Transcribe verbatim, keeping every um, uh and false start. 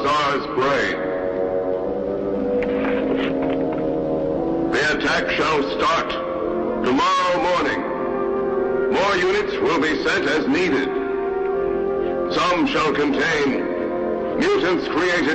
Tsar's brain. The attack shall start tomorrow morning. More units will be sent as needed. Some shall contain mutants created